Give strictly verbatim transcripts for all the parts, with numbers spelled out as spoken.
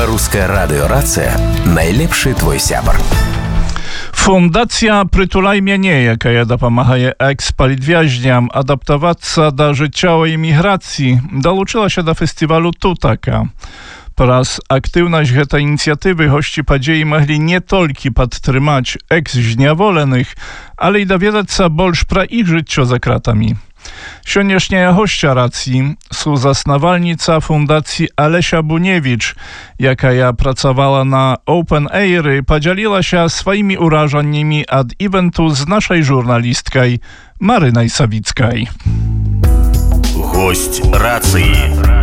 Беларуская радыёрацыя найлепшы твой сябар. Fundacja Przytulaj Mnie, jaka dopomagає eks-politwiaźniom adaptowaцца do życiowej imigracji, dołączyła się do festiwalu Tutaka. Poraz aktywność tej inicjatywy gości podziei mogli nie tylko podtrzymać eks-żniawolenych, ale i dowiedzieć się больше про ich życie za kratami. Sioniesznia gościa racji są zasnowalnica Fundacji Alesia Buniewicz, jaka ja pracowała na Open Airy, podzieliła się swoimi urażeniami od eventu z naszej żurnalistkai Marynej Sawickiej. Гость раcji.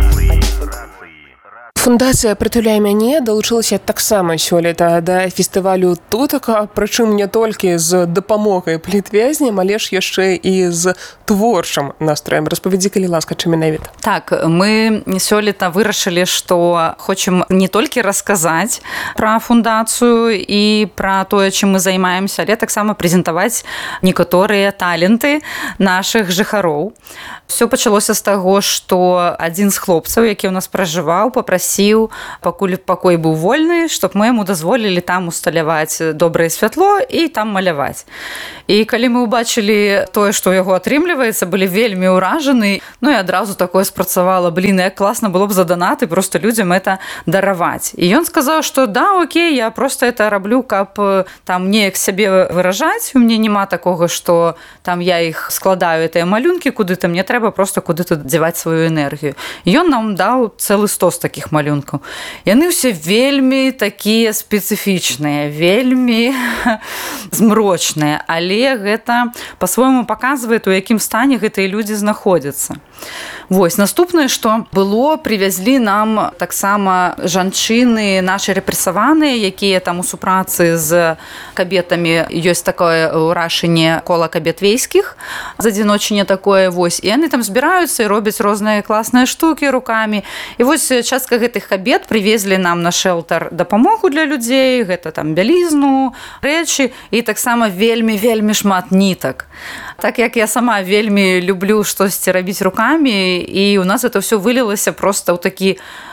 Фундацыя «Прытуляй мяне» далучылася таксама сёлета да фестывалю Тутака, прычым не толькі з дапамогай палітвязням, але ж яшчэ і з творчым настроем. Распавядзі, калі ласка, чым менавіта. Так, мы сёлета вырашылі, што хочам не толькі расказаць пра фундацыю і пра тое, чым мы займаемся, але таксама прэзентаваць некаторыя таленты нашых жыхароў. Всё пачалося з таго, што адзін з хлопцаў, які ў нас пражываў, папрасіў, пакуль пакой быў вольны, чтоб мы яму дазволілі там усталяваць добрае святло і там маляваць. І калі мы ўбачылі тое, што ў яго атрымліваецца, былі вельмі ўражаны, ну і адразу такое спрацавала, блин, як класна было б за данаты просто людзям это дараваць. І ён сказаў, што да, окей, я просто это раблю, каб там неяк сябе выражаць, у мяне няма такога, што там я іх складаю, гэтыя малюнкі куды-то, мне трэба просто куды-то дзяваць сваю энергію. Ён нам даў цэлы стос такіх малюнкаў. Яны ўсе вельмі такія спецыфічныя, вельмі змрочныя, але гэта па-свойму паказвае, у якім стане гэтыя людзі знаходзяцца. Вось, наступнае, што было, прывязлі нам таксама жанчыны нашы рэпрэсаваныя, якія там у супрацы з кабетамі, ёсць такое ўрашэнне кола кабет вейскіх, задзіночанне такое, вось, і яны там збіраюцца і робяць розныя класныя штукі рукамі. І вось частка гэтых кабет прывезлі нам на шэлтар дапамогу для людзей, гэта там бялізну, рэчы і таксама вельмі-вельмі шмат нітак. Так як я сама вельмі люблю штосьці рабіць рукамі, і у нас это ўсё вылілася проста ў такі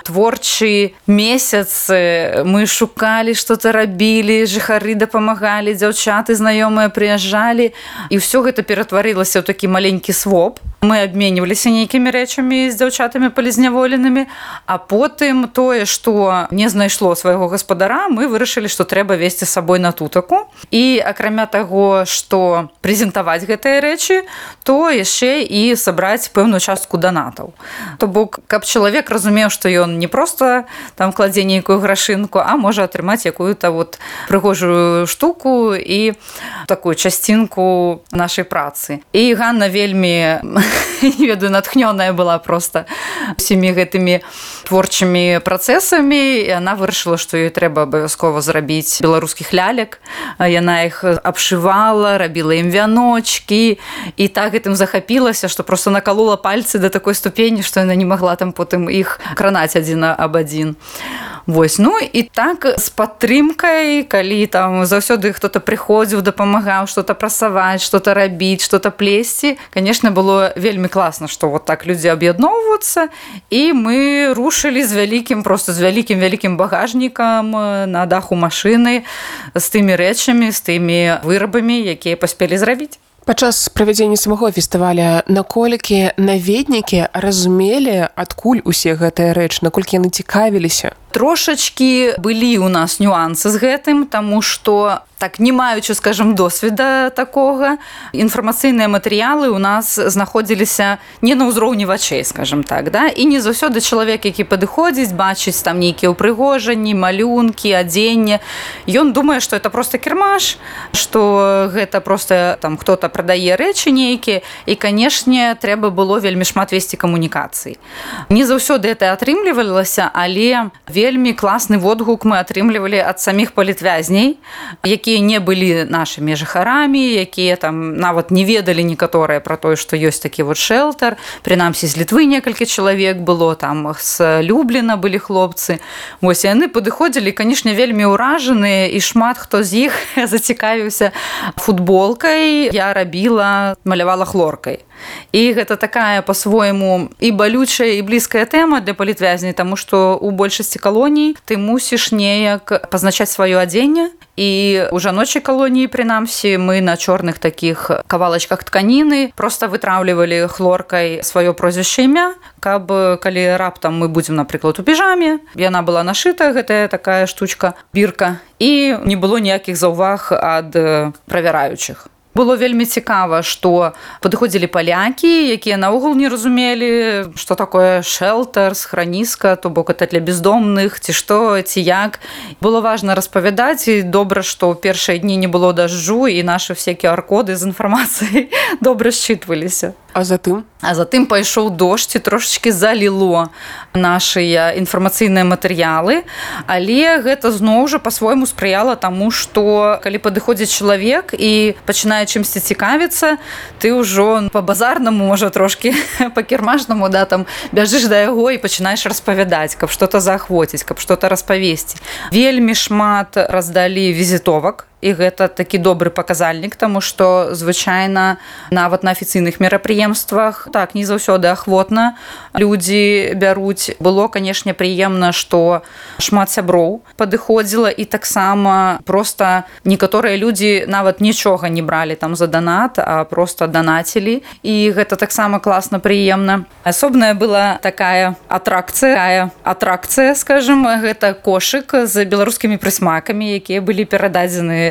творчы месяц. Мы шукалі, што-то рабілі, жыхары дапамагалі, дзяўчаты знаёмыя прыязджалі, і ўсё гэта ператварылася ў такі маленькі своп. Мы абменьваліся нейкімі рэчамі з дзяўчатамі палізняволенымі, а потым тое, што не знайшло свайго гаспадара, мы вырашылі, што трэба весці з сабой на Тутаку. І акрамя таго, што прэзентаваць гэтыя рэчы, то яшчэ і сабраць пэўную частку данатаў. То бок, каб чалавек разумеў, што ён не проста там кладзе нейкую грашынку, а можа атрымаць якую-то вот прыгожую штуку і такую частинку нашай працы. І Ганна вельмі, не ведаю, натхнёная была просто усімі гэтымі творчымі працэсамі, і яна вырашыла, што ёй трэба абавязкова зрабіць беларускіх лялек. Яна іх абшывала, рабіла ім вяночкі, і так гэтым захапілася, што просто накалола пальцы да такой ступені, што яна не магла там потым іх кранаць адзін аб адзін. Вось, ну і так з падтрымкай, калі там заўсёды хто-то прыходзіў, дапамагаў што-то прасаваць, што-то рабіць, што-то плесці, конечно, было вельмі класна, што вот так людзі аб'ядноўваюцца, і мы рушылі з вялікім, просто з вялікім-вялікім багажнікам на даху машыны з тымі рэчамі, з тымі вырабамі, якія паспелі зрабіць. Падчас правядзення самого фестываля наколькі наведнікі разумелі, адкуль усе гэтыя рэчы, наколькі яны цікавіліся? Трошачкі былі ў нас нюансы з гэтым, таму што так не маючы, скажем, досведа такога, інфармацыйныя матэрыялы ў нас знаходзіліся не на ўзроўні вачэй, скажем так, да? І не заўсёды чалавек, які падыходзіць, бачыць там нейкія ўпрыгожанні, малюнкі, адзенне, ён думае, што это проста кірмаш, што гэта проста там хто-то прадае рэчы нейкія, і, канешне, трэба было вельмі шмат весці камунікацый. Не заўсёды это атрымлівалася, але вельмі класны водгук мы атрымлівалі ад саміх палітвязней, які якія не былі нашымі жыхарамі, якія там нават не ведалі некаторыя пра тое, што ёсць такі вот шэлтар. Прынамсі, з Літвы некалькі чалавек было, там з Любліна былі хлопцы. Вось, яны падыходзілі, канешне, вельмі ўражаныя, і шмат хто з іх зацікавіўся футболкай. Я рабіла, малявала хлоркай. І гэта такая по-свойму і балючая, і блізкая тэма для палітвязней, таму што ў большасці калоній ты мусіш неяк пазначаць сваё адзенне. І ў жаночай калоніі, прынамсі, мы на чорных такіх кавалачках тканіны проста вытраўлівалі хлоркай сваё прозвішча, імя, каб калі раптам мы будзем, напрыклад, у піжаме, яна была нашыта, гэтая такая штучка, бірка, і не было ніякіх заўваг ад правяраючых. Было вельмі цікава, што падыходзілі палякі, якія наогул не разумелі, што такое шэлтер, схраніска, то бок это для бездомных, ці што, ці як. Было важна распавядаць, і добра, што ў першыя дні не было дажджу, і нашы все ку ар-коды з інфармацыяй добра считваліся. А затым? А затым пайшоў дождж і трошачкі заліло нашыя інфармацыйныя матэрыялы, але гэта зноў жа па-свойму спрыяла таму, што калі падыходзіць чалавек і пачынае чымсьці цікавіцца, ты ўжо па-базарнаму, можа трошкі па-кірмашнаму, да, там бяжыш да яго і пачынаеш распавядаць, каб што-то заахвоціць, каб што-то распавесці. Вельмі шмат раздалі візітовак, і гэта такі добры паказальнік, таму што звычайна нават на афіцыйных мерапрыемствах так не заўсёды ахвотна людзі бяруць. Было, канешне, прыемна, што шмат сяброў падыходзіла, і таксама проста некаторыя людзі нават нічога не бралі там за данат, а проста данацілі, і гэта таксама класна, прыемна. Асобная была такая атракцыя, такая атракцыя, скажем, гэта кошык з беларускімі прысмакамі, якія былі перададзены